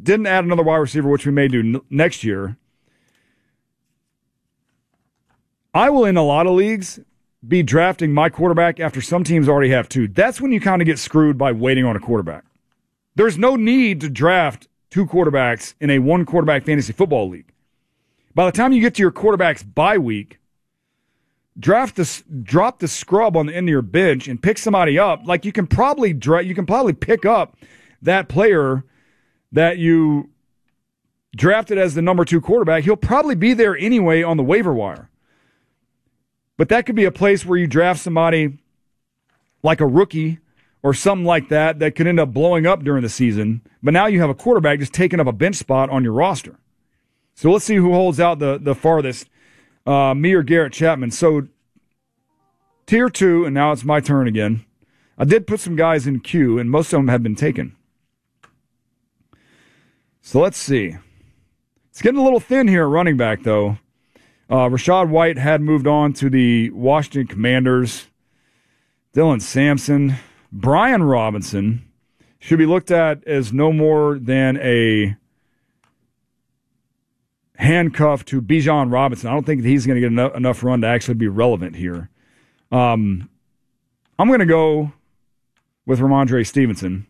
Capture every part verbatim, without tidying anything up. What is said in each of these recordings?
didn't add another wide receiver, which we may do n- next year. I will, in a lot of leagues, be drafting my quarterback after some teams already have two. That's when you kind of get screwed by waiting on a quarterback. There's no need to draft two quarterbacks in a one-quarterback fantasy football league. By the time you get to your quarterback's bye week, draft the drop the scrub on the end of your bench and pick somebody up. Like you can probably dra- you can probably pick up that player that you drafted as the number two quarterback. He'll probably be there anyway on the waiver wire. But that could be a place where you draft somebody like a rookie or something like that that could end up blowing up during the season. But now you have a quarterback just taking up a bench spot on your roster. So let's see who holds out the, the farthest, uh, me or Garrett Chapman. So tier two, and now it's my turn again. I did put some guys in queue, and most of them have been taken. So let's see. It's getting a little thin here at running back, though. Uh, Rachaad White had moved on to the Washington Commanders. Dylan Sampson. Brian Robinson should be looked at as no more than a handcuff to Bijan Robinson. I don't think he's going to get enough, enough run to actually be relevant here. Um, I'm going to go with Ramondre Stevenson.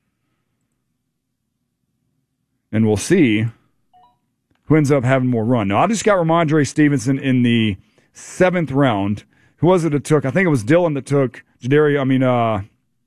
And we'll see who ends up having more run. Now, I just got Ramondre Stevenson in the seventh round. Who was it that took? I think it was Dylan that took Jadarius. I mean, uh,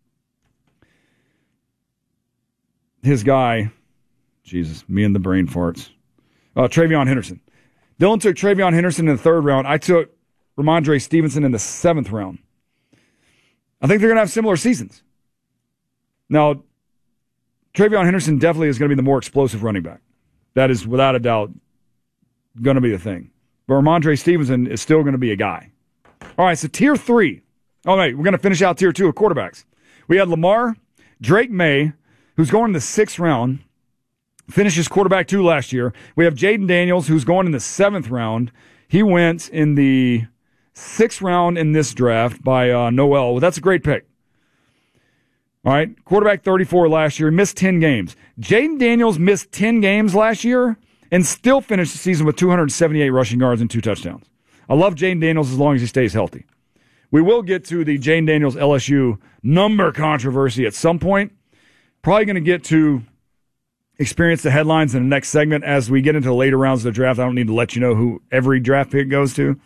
his guy. Jesus, me and the brain farts. Uh, Travion Henderson. Dylan took Travion Henderson in the third round. I took Ramondre Stevenson in the seventh round. I think they're going to have similar seasons. Now, Travion Henderson definitely is going to be the more explosive running back. That is, without a doubt, going to be the thing. But Ramondre Stevenson is still going to be a guy. All right, so tier three. Oh, wait, we're going to finish out tier two of quarterbacks. We had Lamar, Drake May, who's going in the sixth round, finished his quarterback two last year. We have Jaden Daniels, who's going in the seventh round. He went in the sixth round in this draft by uh, Noel. Well, that's a great pick. All right, quarterback thirty-four last year, missed ten games. Jaden Daniels missed ten games last year and still finished the season with two hundred seventy-eight rushing yards and two touchdowns. I love Jaden Daniels as long as he stays healthy. We will get to the Jaden Daniels L S U number controversy at some point. Probably going to get to experience the headlines in the next segment as we get into the later rounds of the draft. I don't need to let you know who every draft pick goes to.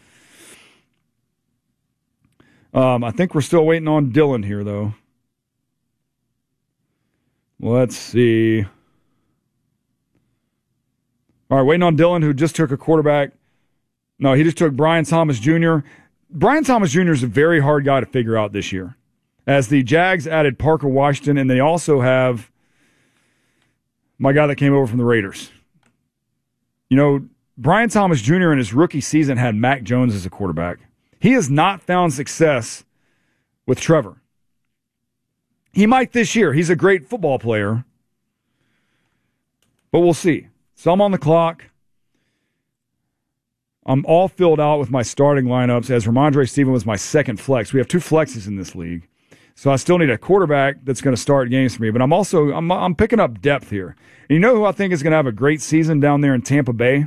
Um, I think we're still waiting on Dylan here, though. Let's see. All right, waiting on Dylan, who just took a quarterback. No, he just took Brian Thomas Junior Brian Thomas Junior is a very hard guy to figure out this year, as the Jags added Parker Washington, and they also have my guy that came over from the Raiders. You know, Brian Thomas Junior in his rookie season had Mac Jones as a quarterback. He has not found success with Trevor. He might this year. He's a great football player. But we'll see. So I'm on the clock. I'm all filled out with my starting lineups as Ramondre Stevenson was my second flex. We have two flexes in this league. So I still need a quarterback that's going to start games for me. But I'm also I'm, I'm picking up depth here. And you know who I think is going to have a great season down there in Tampa Bay?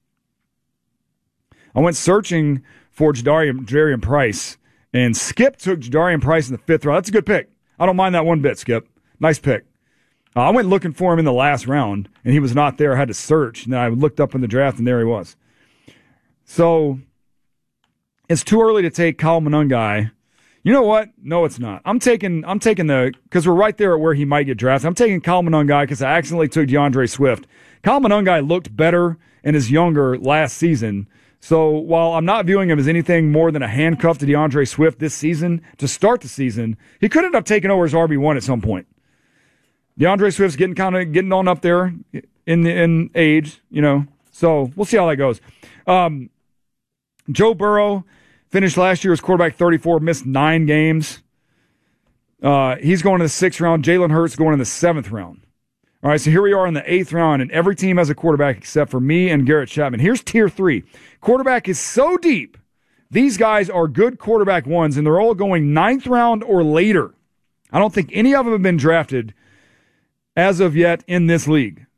I went searching for Jadarian, Jadarian Price, and Skip took Jadarian Price in the fifth round. That's a good pick. I don't mind that one bit, Skip. Nice pick. Uh, I went looking for him in the last round, and he was not there. I had to search. And then I looked up in the draft, and there he was. So it's too early to take Kyle Monangai. You know what? No, it's not. I'm taking I'm taking the – because we're right there at where he might get drafted. I'm taking Kyle Monangai because I accidentally took DeAndre Swift. Kyle Monangai looked better and is younger last season. So while I'm not viewing him as anything more than a handcuff to DeAndre Swift this season, to start the season, he could end up taking over as R B one at some point. DeAndre Swift's getting kind of getting on up there in in age, you know. So we'll see how that goes. Um, Joe Burrow finished last year as quarterback thirty-four, missed nine games. Uh, he's going in the sixth round. Jalen Hurts going in the seventh round. All right, so here we are in the eighth round, and every team has a quarterback except for me and Garrett Chapman. Here's tier three. Quarterback is so deep. These guys are good quarterback ones, and they're all going ninth round or later. I don't think any of them have been drafted as of yet in this league.